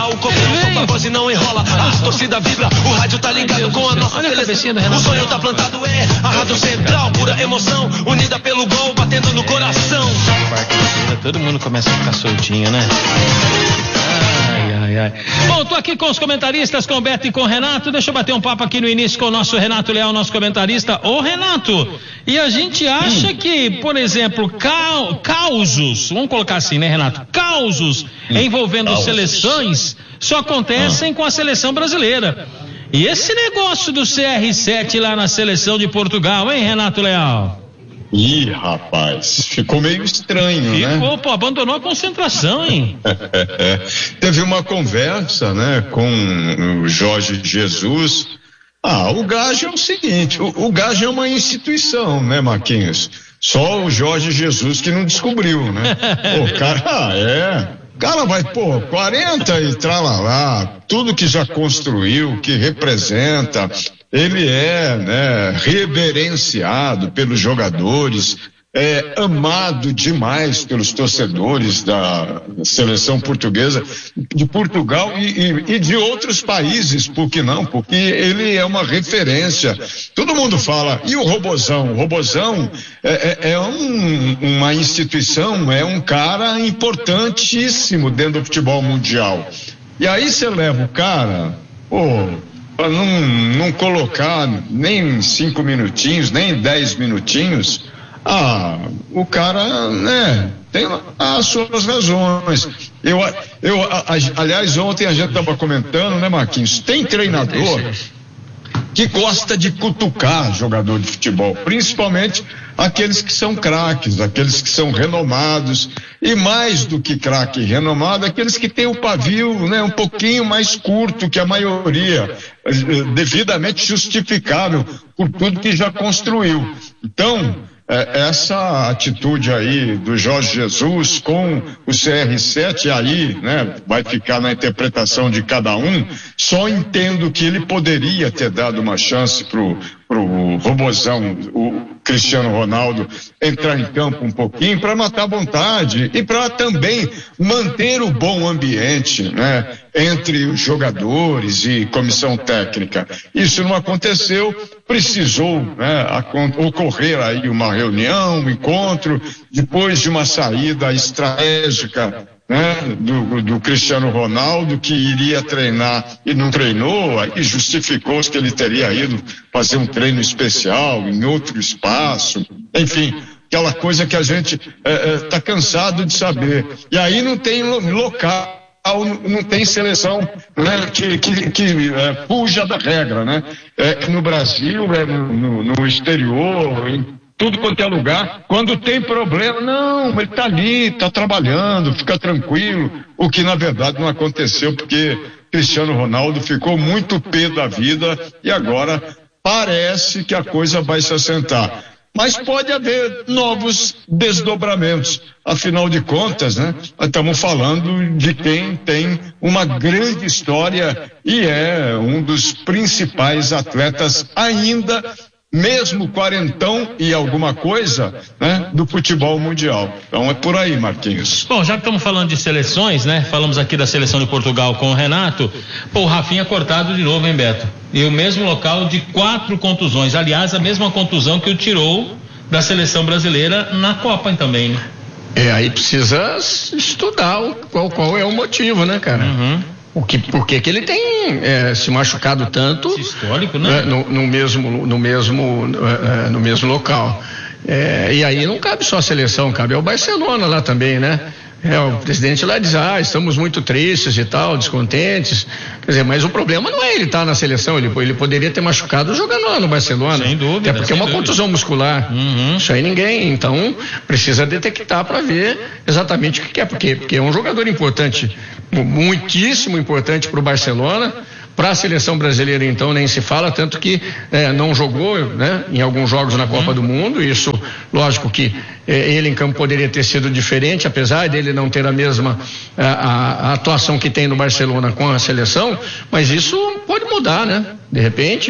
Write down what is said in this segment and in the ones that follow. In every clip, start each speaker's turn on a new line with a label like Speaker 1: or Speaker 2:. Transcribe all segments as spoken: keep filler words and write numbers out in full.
Speaker 1: o corpo não solta a voz e não enrola. A torcida vibra, o rádio tá ligado com a nossa seleção. O sonho tá plantado, é a Rádio Central, pura emoção, unida pelo gol, batendo no coração.
Speaker 2: Todo mundo começa a ficar soltinho, né? Ai, ai, ai. Bom, tô aqui com os comentaristas, com o Beto e com o Renato. Deixa eu bater um papo aqui no início com o nosso Renato Leal, nosso comentarista. Ô, Renato, e a gente acha que, por exemplo, ca... causos, vamos colocar assim, né, Renato? Causos envolvendo causos. seleções só acontecem ah. com a seleção brasileira. E esse negócio do C R sete lá na seleção de Portugal, hein, Renato Leal?
Speaker 3: Ih, rapaz, ficou meio estranho,
Speaker 2: ficou,
Speaker 3: né?
Speaker 2: Ficou, pô, abandonou a concentração, hein?
Speaker 3: Teve uma conversa, né, com o Jorge Jesus. Ah, o Gage é o seguinte, o, o Gage é uma instituição, né, Marquinhos? Só o Jorge Jesus que não descobriu, né? O cara, ah, é... O cara vai, pô, quarenta e tralalá, tudo que já construiu, que representa, ele é, né, reverenciado pelos jogadores, é amado demais pelos torcedores da seleção portuguesa, de Portugal e, e, e de outros países, por que não? Porque ele é uma referência. Todo mundo fala, e o Robozão? O Robozão é, é, é um, uma instituição, é um cara importantíssimo dentro do futebol mundial. E aí você leva o cara, pô, para não, não colocar nem cinco minutinhos, nem dez minutinhos. Ah, o cara, né, tem as suas razões. Eu, eu, aliás, ontem a gente estava comentando, né, Marquinhos? Tem treinador que gosta de cutucar jogador de futebol, principalmente aqueles que são craques, aqueles que são renomados, e mais do que craque renomado, aqueles que têm o pavio, né, um pouquinho mais curto que a maioria, devidamente justificável por tudo que já construiu. Então, essa atitude aí do Jorge Jesus com o C R sete aí, né, vai ficar na interpretação de cada um. Só entendo que ele poderia ter dado uma chance pro pro Robozão, o Cristiano Ronaldo, entrar em campo um pouquinho para matar a vontade e para também manter o bom ambiente, né, entre os jogadores e comissão técnica. Isso não aconteceu, precisou, né, ocorrer aí uma reunião, um encontro, depois de uma saída estratégica, né, do, do Cristiano Ronaldo, que iria treinar e não treinou, aí justificou que ele teria ido fazer um treino especial em outro espaço, enfim, aquela coisa que a gente está é, é, cansado de saber. E aí não tem local, não tem seleção, né, que, que, que é, fuja da regra, né? É, no Brasil, é, no, no exterior, em tudo quanto é lugar, quando tem problema, não, ele tá ali, tá trabalhando, fica tranquilo, o que na verdade não aconteceu, porque Cristiano Ronaldo ficou muito pé da vida e agora parece que a coisa vai se assentar. Mas pode haver novos desdobramentos, afinal de contas, né? Estamos falando de quem tem uma grande história e é um dos principais atletas ainda, mesmo quarentão e alguma coisa, né, do futebol mundial. Então é por aí, Marquinhos.
Speaker 2: Bom, já que estamos falando de seleções, né, falamos aqui da seleção de Portugal com o Renato, pô, o Rafinha cortado de novo, hein, Beto? E o mesmo local de quatro contusões, aliás, a mesma contusão que o tirou da seleção brasileira na Copa também, né?
Speaker 4: É, aí precisa estudar o, qual, qual é o motivo, né, cara? Uhum. O que, por que que ele tem é, se machucado tanto
Speaker 2: histórico, né?
Speaker 4: no, no mesmo, no mesmo, no, no mesmo local. É, e aí não cabe só a seleção, cabe ao Barcelona lá também, né? É, o presidente lá diz, ah, estamos muito tristes e tal, descontentes. Quer dizer, mas o problema não é ele estar na seleção, ele, ele poderia ter machucado jogando lá no Barcelona.
Speaker 2: Sem dúvida.
Speaker 4: Até porque é uma
Speaker 2: dúvida. contusão
Speaker 4: muscular. Uhum. Isso aí ninguém, então precisa detectar para ver exatamente o que é, porque, porque é um jogador importante, muitíssimo importante para o Barcelona. Para a seleção brasileira, então, nem se fala, tanto que é, não jogou, né, em alguns jogos na Copa uhum. do Mundo. Isso, lógico que é, ele em campo poderia ter sido diferente, apesar dele não ter a mesma a, a, a atuação que tem no Barcelona com a seleção, mas isso pode mudar, né? De repente,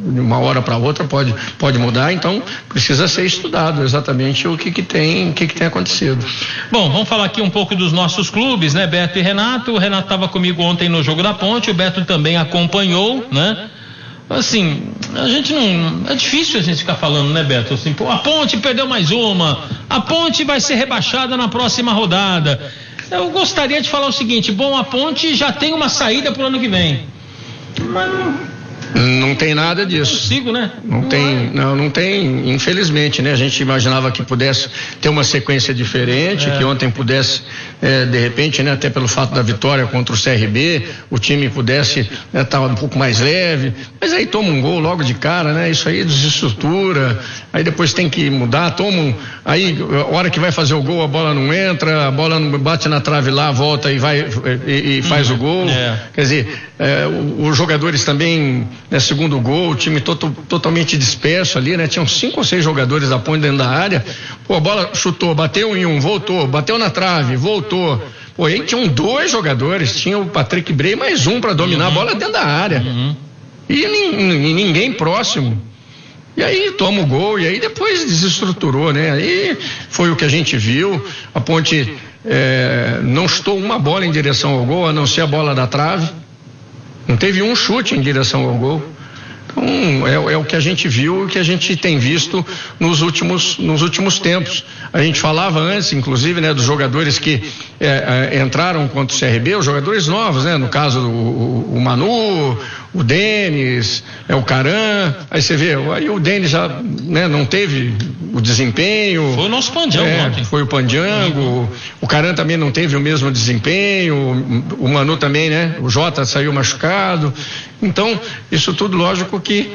Speaker 4: de uma hora para outra pode, pode mudar, então precisa ser estudado exatamente o que, que tem, o que, que tem acontecido.
Speaker 2: Bom, vamos falar aqui um pouco dos nossos clubes, né, Beto e Renato. O Renato estava comigo ontem no Jogo da Ponte, o Beto também acompanhou, né? Assim, a gente não, é difícil a gente ficar falando, né, Beto? Assim, pô, a Ponte perdeu mais uma, a Ponte vai ser rebaixada na próxima rodada. Eu gostaria de falar o seguinte: bom, a Ponte já tem uma saída pro ano que vem, mas não...
Speaker 4: Não tem nada disso.
Speaker 2: Não consigo, né?
Speaker 4: Não, não tem, não, não tem, infelizmente, né? A gente imaginava que pudesse ter uma sequência diferente, é. que ontem pudesse, é, de repente, né? Até pelo fato da vitória contra o C R B, o time pudesse estar, né, um pouco mais leve, mas aí toma um gol logo de cara, né? Isso aí desestrutura, aí depois tem que mudar, toma um, aí a hora que vai fazer o gol a bola não entra, a bola não bate na trave lá, volta e vai e, e faz hum, o gol, é. Quer dizer, é, os jogadores também, né, segundo gol, o time to- totalmente disperso ali, né? Tinham cinco ou seis jogadores da Ponte dentro da área. Pô, a bola chutou, bateu em um, voltou, bateu na trave, voltou. Pô, aí tinham dois jogadores, tinha o Patrick Bray mais um para dominar uhum. a bola dentro da área. Uhum. E, e ninguém próximo. E aí toma o gol, e aí depois desestruturou, né? Aí foi o que a gente viu. A Ponte é, não chutou uma bola em direção ao gol, a não ser a bola da trave. Não teve um chute em direção ao gol. Então, é, é o que a gente viu, o que a gente tem visto nos últimos, nos últimos tempos. A gente falava antes, inclusive, né, dos jogadores que é, é, entraram contra o C R B, os jogadores novos, né? No caso, o, o Manu, o Denis, é, o Caran. Aí você vê, aí o Denis já, né, não teve o desempenho.
Speaker 2: Foi o nosso Pandiango
Speaker 4: é,
Speaker 2: ontem.
Speaker 4: Foi o Pandiango. Uhum. O Caran também não teve o mesmo desempenho. O Manu também, né? O Jota saiu machucado. Então, isso tudo lógico que,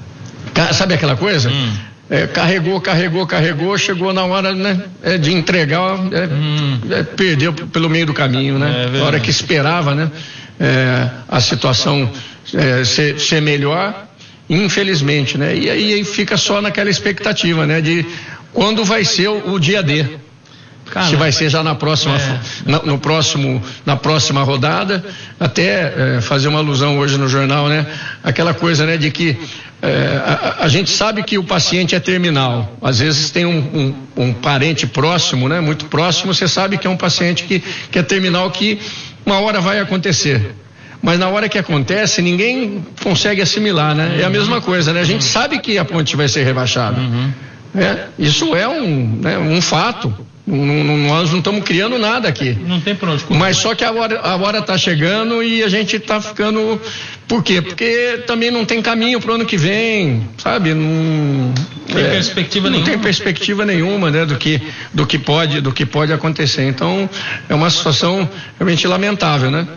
Speaker 4: sabe aquela coisa? Hum. É, carregou, carregou, carregou, chegou na hora, né, é, de entregar, é, hum. é, perdeu pelo meio do caminho, né? É, na hora que esperava, né, é, a situação é, ser, ser melhor, infelizmente, né? E aí, aí fica só naquela expectativa, né, de quando vai ser o, o dia D. Cara, se vai ser já na próxima, é. na, no próximo, na próxima rodada, até é, fazer uma alusão hoje no jornal, né? Aquela coisa, né, de que é, a, a gente sabe que o paciente é terminal. Às vezes tem um, um, um parente próximo, né? Muito próximo, você sabe que é um paciente que, que é terminal, que uma hora vai acontecer. Mas na hora que acontece, ninguém consegue assimilar, né? É a mesma coisa, né? A gente sabe que a Ponte vai ser rebaixada. Uhum. É, isso é um, né, um fato. Não, não, nós não estamos criando nada aqui.
Speaker 2: Não tem pra onde.
Speaker 4: Mas só que a hora, a hora tá chegando e a gente tá ficando. Por quê? Porque também não tem caminho pro ano que vem, sabe? Não
Speaker 2: tem é, perspectiva
Speaker 4: não
Speaker 2: nenhuma.
Speaker 4: Não tem perspectiva nenhuma, né? Do que, do que pode, do que pode acontecer. Então, é uma situação realmente lamentável, né?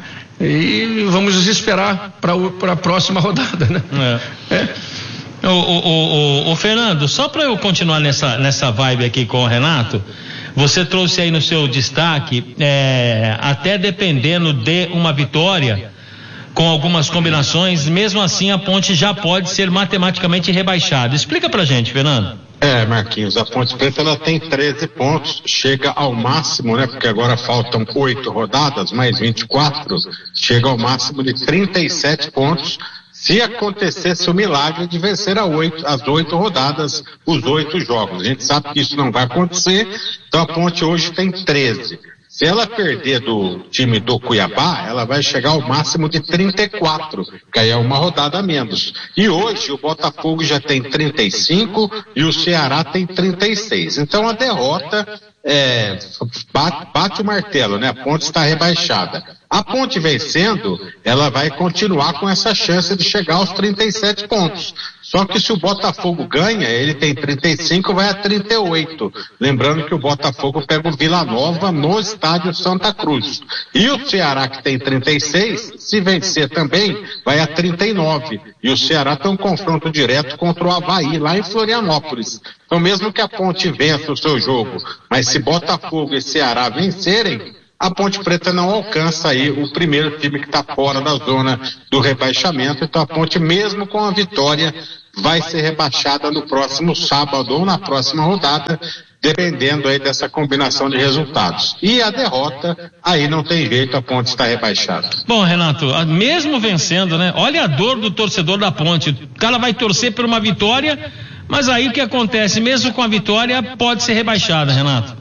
Speaker 4: E vamos esperar para a próxima rodada, né?
Speaker 2: É. é. O, o, o, o Fernando, só para eu continuar nessa, nessa vibe aqui com o Renato, você trouxe aí no seu destaque, é, até dependendo de uma vitória, com algumas combinações, mesmo assim a Ponte já pode ser matematicamente rebaixada. Explica pra gente, Fernando.
Speaker 5: É, Marquinhos, a Ponte Preta ela tem treze pontos, chega ao máximo, né? Porque agora faltam oito rodadas, mais vinte e quatro, chega ao máximo de trinta e sete pontos. Se acontecesse o milagre de vencer a oito, as oito rodadas, os oito jogos. A gente sabe que isso não vai acontecer, então a Ponte hoje tem treze. Se ela perder do time do Cuiabá, ela vai chegar ao máximo de trinta e quatro, que aí é uma rodada a menos. E hoje o Botafogo já tem trinta e cinco e o Ceará tem trinta e seis. Então a derrota é, bate, bate o martelo, né? A Ponte está rebaixada. A Ponte vencendo, ela vai continuar com essa chance de chegar aos trinta e sete pontos. Só que se o Botafogo ganha, ele tem trinta e cinco, vai a trinta e oito. Lembrando que o Botafogo pega o Vila Nova no estádio Santa Cruz. E o Ceará, que tem trinta e seis, se vencer também, vai a trinta e nove. E o Ceará tem um confronto direto contra o Avaí, lá em Florianópolis. Então mesmo que a Ponte vença o seu jogo, mas se Botafogo e Ceará vencerem, a Ponte Preta não alcança aí o primeiro time que está fora da zona do rebaixamento. Então a Ponte, mesmo com a vitória, vai ser rebaixada no próximo sábado ou na próxima rodada. dependendo aí dessa combinação de resultados. E a derrota, aí não tem jeito, a Ponte está rebaixada.
Speaker 2: Bom, Renato, mesmo vencendo, né? Olha a dor do torcedor da Ponte. O cara vai torcer por uma vitória, mas aí o que acontece? Mesmo com a vitória, pode ser rebaixada, Renato.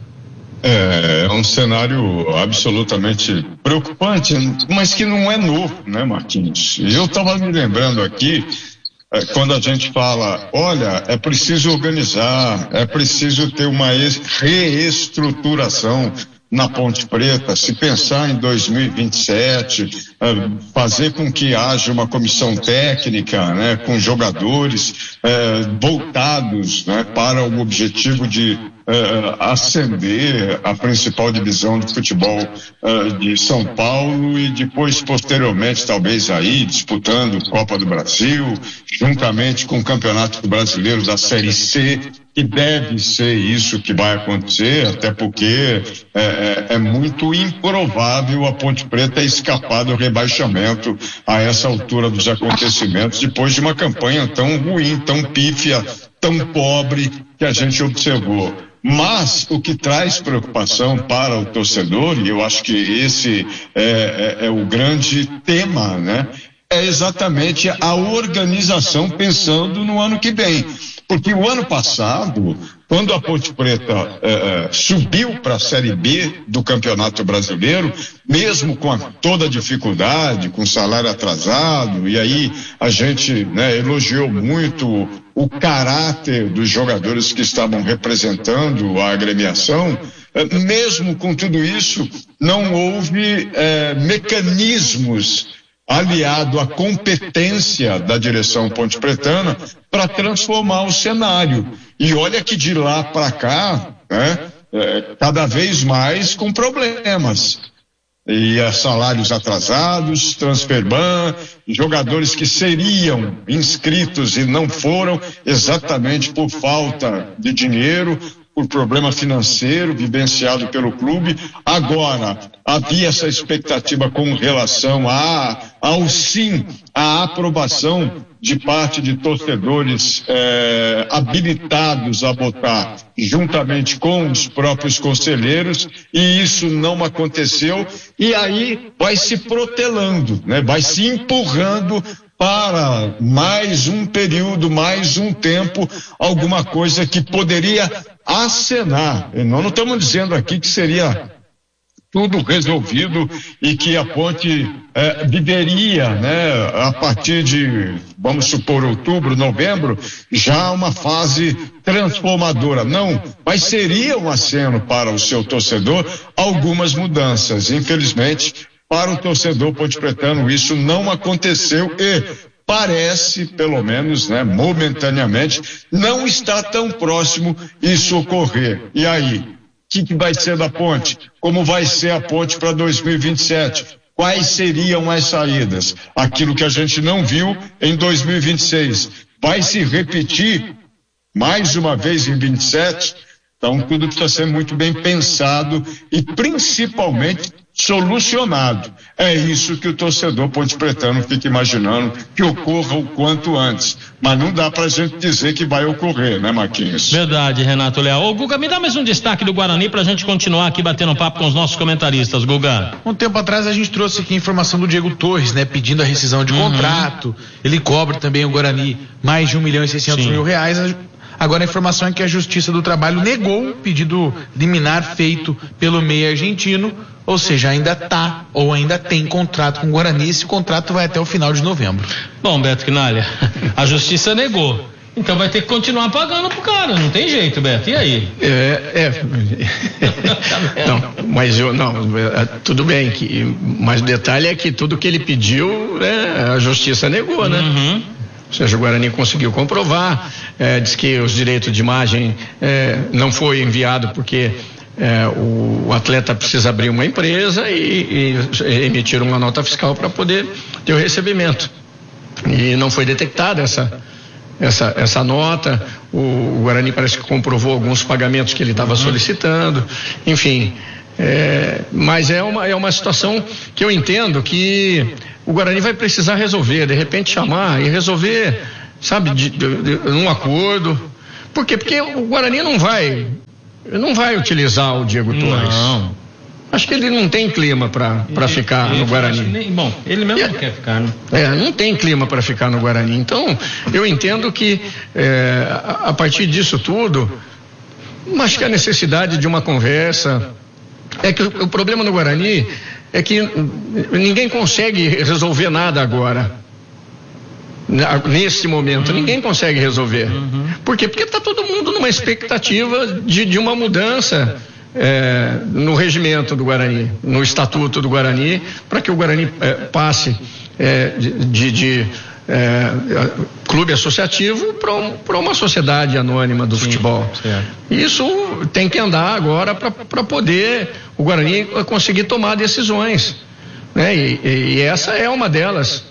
Speaker 3: É, é um cenário absolutamente preocupante, mas que não é novo, né, Marquinhos? Eu estava me lembrando aqui, é, quando a gente fala, olha, é preciso organizar, é preciso ter uma reestruturação na Ponte Preta, se pensar em dois mil e vinte e sete, fazer com que haja uma comissão técnica, né, com jogadores eh, voltados, né, para o objetivo de eh, ascender a principal divisão de futebol eh, de São Paulo e depois, posteriormente, talvez aí, disputando Copa do Brasil, juntamente com o Campeonato Brasileiro da Série C, que deve ser isso que vai acontecer, até porque é, é, é muito improvável a Ponte Preta escapar do rebaixamento a essa altura dos acontecimentos, depois de uma campanha tão ruim, tão pífia, tão pobre que a gente observou. Mas o que traz preocupação para o torcedor, e eu acho que esse é, é, é o grande tema, né? É exatamente a organização pensando no ano que vem. Porque o ano passado, quando a Ponte Preta eh, subiu para a Série B do Campeonato Brasileiro, mesmo com a, toda a dificuldade, com salário atrasado, e aí a gente, né, elogiou muito o caráter dos jogadores que estavam representando a agremiação, eh, mesmo com tudo isso, não houve eh, mecanismos aliado à competência da direção ponte-pretana para transformar o cenário. E olha que de lá para cá, né, é, cada vez mais com problemas. E é, salários atrasados, transferban, jogadores que seriam inscritos e não foram exatamente por falta de dinheiro, por problema financeiro vivenciado pelo clube. Agora, havia essa expectativa com relação a, ao sim, à aprovação de parte de torcedores eh, habilitados a votar juntamente com os próprios conselheiros, e isso não aconteceu, e aí vai se protelando, né? Vai se empurrando para mais um período, mais um tempo, alguma coisa que poderia acenar. E nós não estamos dizendo aqui que seria tudo resolvido e que a Ponte eh, viveria, né, a partir de, vamos supor, outubro, novembro, já uma fase transformadora. Não, mas seria um aceno para o seu torcedor algumas mudanças. Infelizmente, para o torcedor ponte-pretano isso não aconteceu e parece, pelo menos, né, momentaneamente, não está tão próximo isso ocorrer. E aí, o que, que vai ser da Ponte? Como vai ser a Ponte para dois mil e vinte e sete? Quais seriam as saídas? Aquilo que a gente não viu em dois mil e vinte e seis. Vai se repetir mais uma vez em vinte e sete? Então, tudo precisa ser muito bem pensado e, principalmente, solucionado. É isso que o torcedor ponte-pretano fica imaginando que ocorra o quanto antes. Mas não dá pra gente dizer que vai ocorrer, né, Marquinhos?
Speaker 2: Verdade, Renato Leal. Ô, Guga, me dá mais um destaque do Guarani pra gente continuar aqui batendo papo com os nossos comentaristas, Guga.
Speaker 6: Um tempo atrás a gente trouxe aqui a informação do Diego Torres, né, pedindo a rescisão de uhum. contrato. Ele cobra também o Guarani mais de um milhão e seiscentos mil reais. Agora a informação é que a Justiça do Trabalho negou o pedido liminar feito pelo meia argentino, ou seja, ainda tá ou ainda tem contrato com o Guarani. Esse contrato vai até o final de novembro.
Speaker 2: Bom, Beto Quinalha, a Justiça negou. Então vai ter que continuar pagando pro cara, não tem jeito, Beto. E aí?
Speaker 4: É, é. Não, mas eu não, tudo bem, que, mas o detalhe é que tudo que ele pediu, né, a Justiça negou, né? Uhum. Ou seja, o Guarani conseguiu comprovar, é, diz que os direitos de imagem é, não foi enviado porque é, o, o atleta precisa abrir uma empresa e, e emitir uma nota fiscal para poder ter o recebimento. E não foi detectada essa, essa, essa nota. O, o Guarani parece que comprovou alguns pagamentos que ele estava solicitando, enfim. É, mas é uma, é uma situação que eu entendo que o Guarani vai precisar resolver, de repente chamar e resolver, sabe, de, de, de, um acordo. Por quê? Porque o Guarani não vai não vai utilizar o Diego Torres.
Speaker 2: Não.
Speaker 4: Acho que ele não tem clima para ficar
Speaker 2: ele,
Speaker 4: no Guarani.
Speaker 2: Nem, bom, ele mesmo
Speaker 4: e,
Speaker 2: não quer ficar, né?
Speaker 4: É, não tem clima para ficar no Guarani. Então, eu entendo que é, a, a partir disso tudo, acho que a necessidade de uma conversa é que o, o problema no Guarani é que ninguém consegue resolver nada agora. Nesse momento, uhum. ninguém consegue resolver. Uhum. Por quê? Porque está todo mundo numa expectativa de, de uma mudança é, no regimento do Guarani, no estatuto do Guarani, para que o Guarani é, passe é, de, de é, clube associativo para uma sociedade anônima do Sim, futebol. Certo. Isso tem que andar agora para poder o Guarani conseguir tomar decisões. Né? E, e, e essa é uma delas.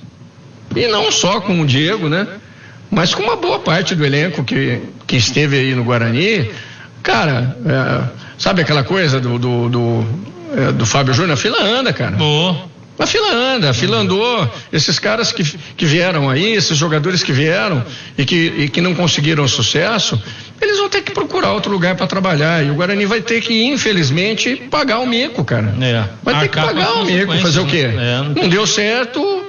Speaker 4: E não só com o Diego, né? Mas com uma boa parte do elenco que, que esteve aí no Guarani. Cara, é, sabe aquela coisa do, do, do, é, do Fábio Júnior? A fila anda, cara.
Speaker 2: Oh.
Speaker 4: A fila anda, a fila andou. Esses caras que, que vieram aí, esses jogadores que vieram e que, e que não conseguiram sucesso, eles vão ter que procurar outro lugar para trabalhar. E o Guarani vai ter que, infelizmente, pagar o mico, cara.
Speaker 2: É.
Speaker 4: Vai ter que pagar o mico, fazer o quê?
Speaker 2: É, não,
Speaker 4: não deu certo...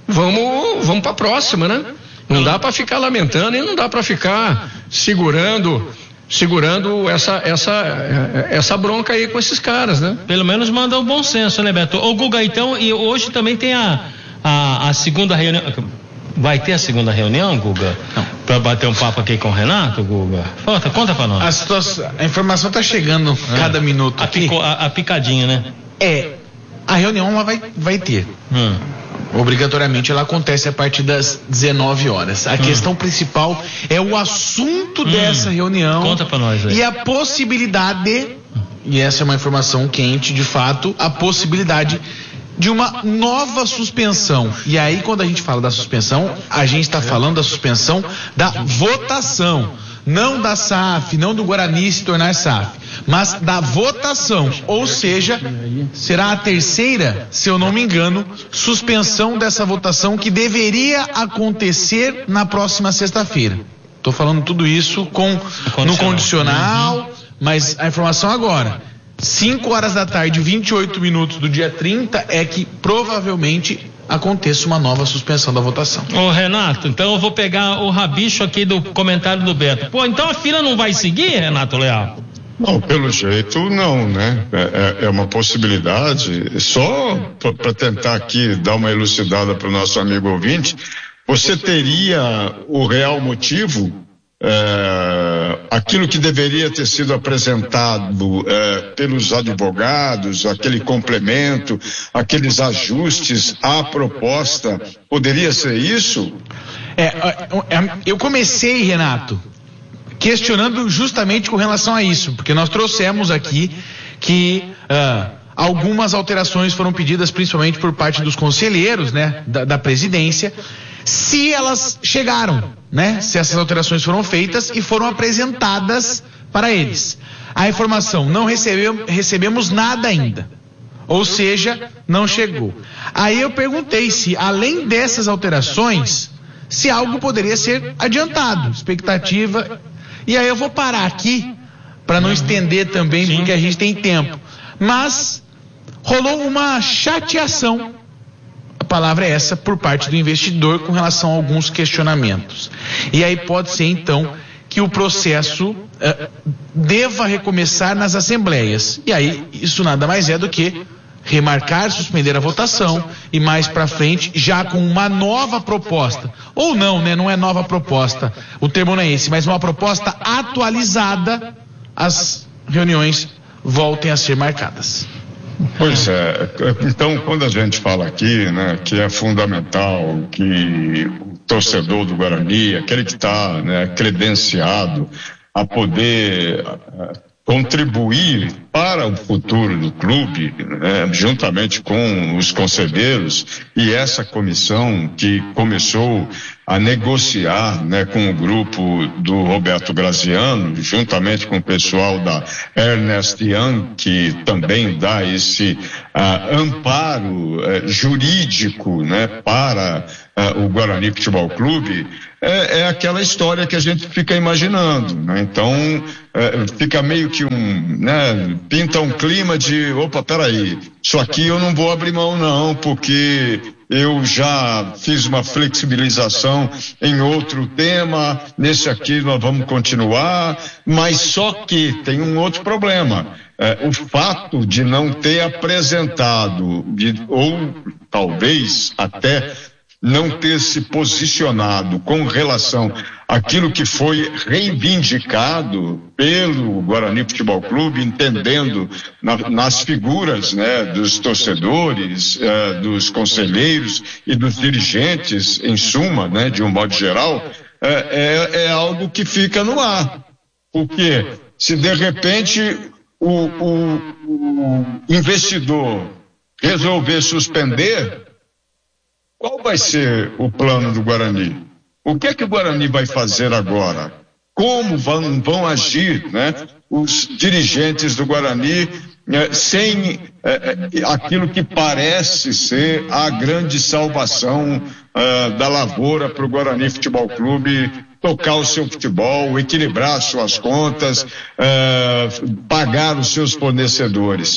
Speaker 4: Vamos, vamos para a próxima, né? Não dá para ficar lamentando e não dá para ficar segurando, segurando essa, essa, essa bronca aí com esses caras, né?
Speaker 2: Pelo menos manda um bom senso, né, Beto? Ô, Guga, então, e hoje também tem a, a, a segunda reunião. Vai ter a segunda reunião, Guga? Para bater um papo aqui com o Renato, Guga? Conta, conta para nós.
Speaker 6: A, situação, a informação tá chegando é. cada minuto.
Speaker 2: A, pico, a, a picadinha, né?
Speaker 6: É. A reunião ela vai, vai ter. Hum. Obrigatoriamente ela acontece a partir das dezenove horas. A hum. questão principal é o assunto hum. dessa reunião.
Speaker 2: Conta pra nós aí.
Speaker 6: E a possibilidade, e essa é uma informação quente de fato, a possibilidade de uma nova suspensão. E aí quando a gente fala da suspensão, a gente está falando da suspensão da votação. Não da S A F, não do Guarani se tornar S A F, mas da votação, ou seja, será a terceira, se eu não me engano, suspensão dessa votação que deveria acontecer na próxima sexta-feira. Estou falando tudo isso com no condicional, mas a informação agora, cinco horas da tarde, vinte e oito minutos do dia trinta, é que provavelmente aconteça uma nova suspensão da votação.
Speaker 2: Ô Renato, então eu vou pegar o rabicho aqui do comentário do Beto. Pô, então a fila não vai seguir, Renato Leal?
Speaker 3: Não, pelo jeito não, né? É, é uma possibilidade. Só para tentar aqui dar uma elucidada para o nosso amigo ouvinte, você teria o real motivo, é, aquilo que deveria ter sido apresentado é, pelos advogados, aquele complemento, aqueles ajustes à proposta, poderia ser isso?
Speaker 6: É, eu comecei, Renato, questionando justamente com relação a isso, porque nós trouxemos aqui que uh, algumas alterações foram pedidas principalmente por parte dos conselheiros, né, da, da presidência, se elas chegaram, né, se essas alterações foram feitas e foram apresentadas para eles. A informação, não recebemos, recebemos nada ainda, ou seja, não chegou. Aí eu perguntei se, além dessas alterações, se algo poderia ser adiantado, expectativa. E aí eu vou parar aqui para não estender também, porque a gente tem tempo. Mas rolou uma chateação, a palavra é essa, por parte do investidor com relação a alguns questionamentos. E aí pode ser então que o processo uh, deva recomeçar nas assembleias. E aí isso nada mais é do que remarcar, suspender a votação e mais para frente já com uma nova proposta, ou não, né, não é nova proposta, o termo não é esse, mas uma proposta atualizada, as reuniões voltem a ser marcadas.
Speaker 3: Pois é, então quando a gente fala aqui, né, que é fundamental que o torcedor do Guarani, aquele que está, né, credenciado a poder contribuir para o futuro do clube, né, juntamente com os conselheiros e essa comissão que começou a negociar, né, com o grupo do Roberto Graziano, juntamente com o pessoal da Ernst Young, que também dá esse uh, amparo uh, jurídico, né, para uh, o Guarani Futebol Clube, é, é aquela história que a gente fica imaginando, né? Então é, fica meio que um, né, pinta um clima de, opa, peraí, isso aqui eu não vou abrir mão não, porque eu já fiz uma flexibilização em outro tema, nesse aqui nós vamos continuar, mas só que tem um outro problema. É, o fato de não ter apresentado, de, ou talvez até não ter se posicionado com relação àquilo que foi reivindicado pelo Guarani Futebol Clube, entendendo na, nas figuras, né, dos torcedores, eh, dos conselheiros e dos dirigentes, em suma, né, de um modo geral, é, é, é algo que fica no ar. Porque se de repente o, o, o investidor resolver suspender, qual vai ser o plano do Guarani? O que é que o Guarani vai fazer agora? Como vão, vão agir, né, os dirigentes do Guarani eh, sem eh, aquilo que parece ser a grande salvação eh, da lavoura para o Guarani Futebol Clube tocar o seu futebol, equilibrar suas contas, eh, pagar os seus fornecedores?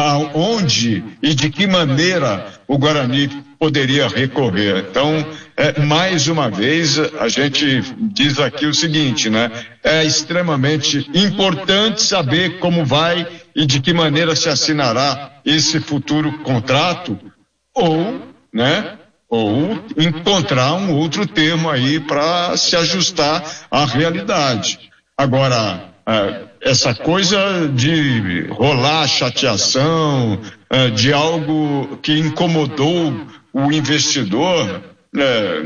Speaker 3: Aonde e de que maneira o Guarani poderia recorrer? Então, é, mais uma vez, a gente diz aqui o seguinte, né? É extremamente importante saber como vai e de que maneira se assinará esse futuro contrato, ou, né? Ou encontrar um outro termo aí para se ajustar à realidade. Agora, essa coisa de rolar chateação, de algo que incomodou o investidor, é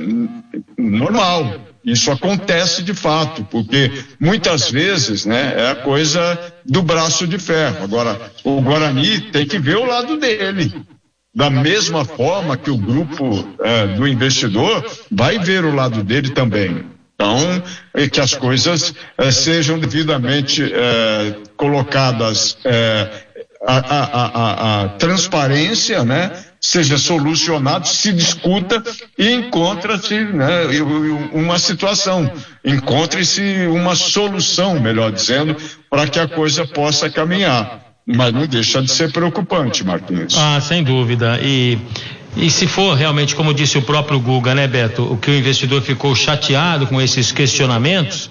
Speaker 3: normal. Isso acontece de fato, porque muitas vezes, né, é a coisa do braço de ferro. Agora, o Guarani tem que ver o lado dele. Da mesma forma que o grupo é, do investidor vai ver o lado dele também. Então, é que as coisas é, sejam devidamente é, colocadas, é, a, a, a, a transparência, né, seja solucionado, se discuta e encontra-se, né, uma situação, encontre-se uma solução, melhor dizendo, para que a coisa possa caminhar. Mas não deixa de ser preocupante, Marquinhos.
Speaker 2: Ah, sem dúvida. E, e se for realmente, como disse o próprio Guga, né, Beto, o que o investidor ficou chateado com esses questionamentos,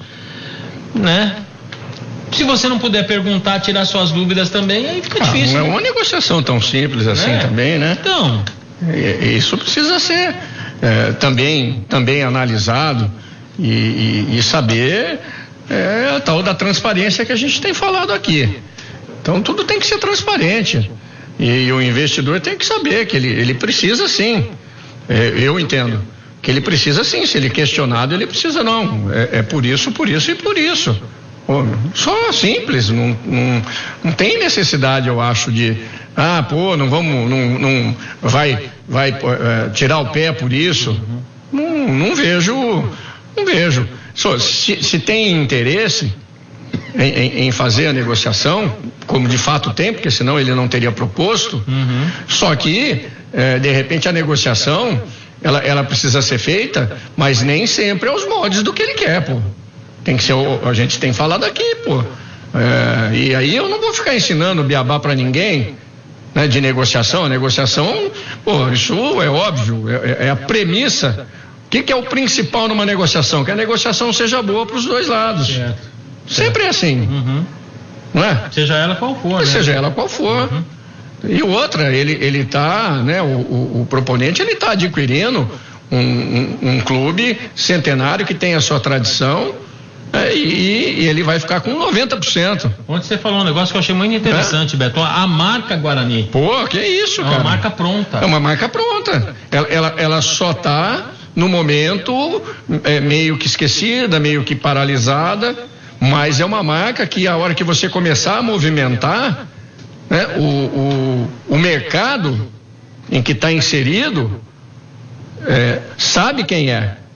Speaker 2: né? Se você não puder perguntar, tirar suas dúvidas também, aí fica ah, difícil.
Speaker 4: Não é uma negociação tão simples assim, é. também, né?
Speaker 2: Então.
Speaker 4: E, isso precisa ser é, também, também analisado e, e, e saber é, a tal da transparência que a gente tem falado aqui. Então tudo tem que ser transparente e, e o investidor tem que saber que ele, ele precisa sim, é, eu entendo que ele precisa sim, se ele é questionado ele precisa não, é, é por isso, por isso e por isso, pô, só simples, não, não, não tem necessidade, eu acho, de ah, pô, não vamos, não, não vai, vai é, tirar o pé por isso, não, não vejo, não vejo, só, se, se tem interesse Em, em, em fazer a negociação, como de fato tem, porque senão ele não teria proposto, uhum. Só que é, de repente a negociação ela, ela precisa ser feita, mas nem sempre aos moldes do que ele quer, pô. Tem que ser, a gente tem falado aqui, pô. É, e aí eu não vou ficar ensinando beabá para ninguém, né, de negociação. A negociação, pô, isso é óbvio, é, é a premissa. O que, que é o principal numa negociação? Que a negociação seja boa para os dois lados. Certo. Sempre é assim, uhum. Não é?
Speaker 2: Seja ela qual for, né?
Speaker 4: Seja ela qual for. Uhum. E outra, ele ele tá, né? O, o, o proponente ele está adquirindo um, um, um clube centenário que tem a sua tradição, é, e, e ele vai ficar com noventa por cento.
Speaker 2: Ontem você falou um negócio que eu achei muito interessante, é? Beto. A marca Guarani.
Speaker 4: Pô, que isso,
Speaker 2: é
Speaker 4: cara?
Speaker 2: É uma marca pronta.
Speaker 4: É uma marca pronta. Ela, ela, ela só está no momento é, meio que esquecida, meio que paralisada. Mas é uma marca que a hora que você começar a movimentar, né, o, o, o mercado em que está inserido é, sabe quem é.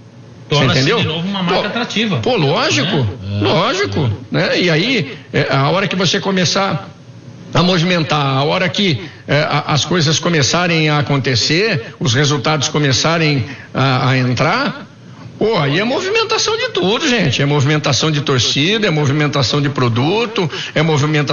Speaker 4: Você entendeu?
Speaker 2: De novo uma marca
Speaker 4: pô,
Speaker 2: atrativa.
Speaker 4: Pô, lógico, é. lógico, né? E aí, é, a hora que você começar a movimentar, a hora que é, a, as coisas começarem a acontecer, os resultados começarem a, a entrar, pô, aí é movimentação de tudo, gente. É movimentação de torcida, é movimentação de produto, é movimentação